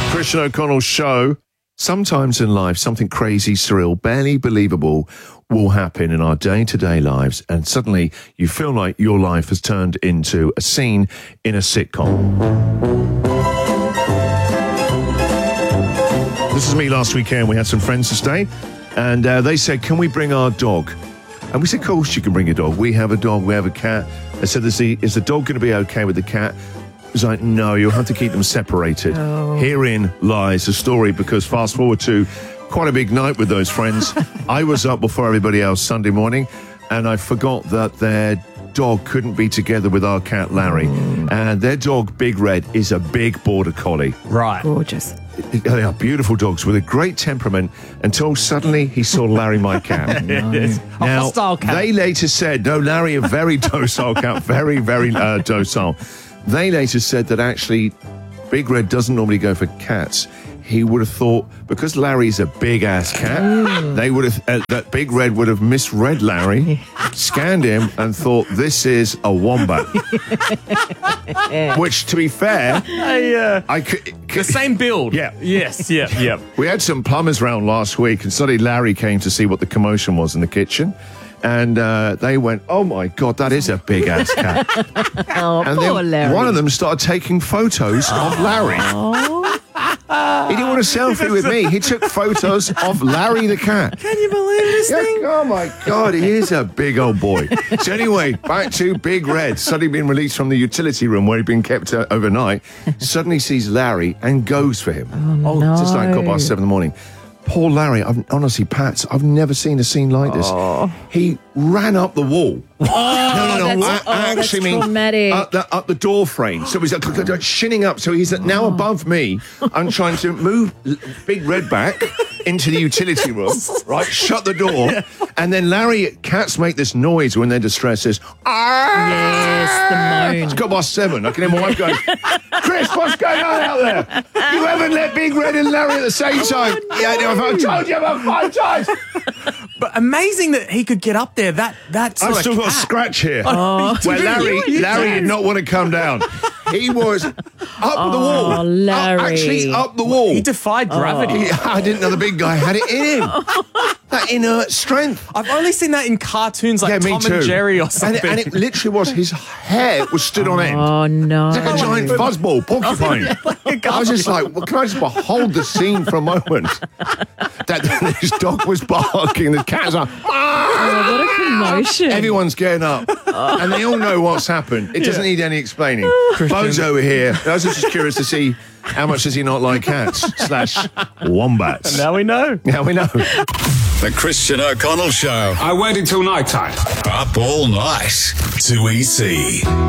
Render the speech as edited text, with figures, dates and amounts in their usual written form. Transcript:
Christian O'Connell Show. Sometimes in life, something crazy, surreal, barely believable will happen in our day-to-day lives, and suddenly you feel like your life has turned into a scene in a sitcom. This is me last weekend. We had some friends to stay, and they said, can we bring our dog? And we said, of course you can bring a dog. We have a dog, we have a cat. They said, is the dog going to be okay with the cat? It was like, no, you'll have to keep them separated. Oh. Herein lies the story, because fast forward to quite a big night with those friends. I was up before everybody else Sunday morning, and I forgot that their dog couldn't be together with our cat, Larry. And their dog, Big Red, is a big border collie. Right. Gorgeous. They are beautiful dogs with a great temperament, until suddenly he saw Larry, my cat. Now, hostile cat. They later said, no, Larry, a very docile cat, very, very docile. They later said that actually Big Red doesn't normally go for cats. He would have thought, because Larry's a big-ass cat, they would have that Big Red would have misread Larry, scanned him, and thought, this is a wombat. Which, to be fair, I could... The same build. Yeah. Yes, yeah. We had some plumbers round last week, and suddenly Larry came to see what the commotion was in the kitchen. And they went, oh, my God, that is a big-ass cat. Oh, and poor then Larry. one of them started taking photos of Larry. He didn't want a selfie with me. He took photos of Larry the cat. Can you believe this thing? Oh, my God, he is a big old boy. So anyway, back to Big Red, suddenly being released from the utility room where he'd been kept overnight, suddenly sees Larry and goes for him. Oh, no. Just like 7:15 in the morning. Poor Larry, honestly, Pat, I've never seen a scene like this. He ran up the wall. No. I actually mean traumatic. up the door frame. So he's like shinning up. So he's now above me. I'm trying to move Big Red back into the utility room, right? Shut the door. And then cats make this noise when they're distressed. Says, Yes, the moan. it's got past 7. I can hear my wife going, Chris, what's going on out there? You haven't let Big Red and Larry at the same time. Yeah, I've told you about 5 times. But amazing that he could get up there. That's I've still got a scratch here. Where Larry did not want to come down. He was up the wall. Oh, Larry. Actually up the wall. He defied gravity. I didn't know the big guy had it in him. That inert strength. I've only seen that in cartoons like me Tom too. and Jerry or something. And it literally was, his hair was stood on end. Oh, no. It's like a giant fuzzball, porcupine. I was just like, well, can I just behold the scene for a moment? That this dog was barking, the cat's like, Oh, what a commotion. everyone's getting up, and they all know what's happened. It doesn't need any explaining. Bo's over here. I was just curious to see how much does he not like cats / wombats. Now we know. Now we know. The Christian O'Connell Show. I waited till night time. Up all night. 2EC.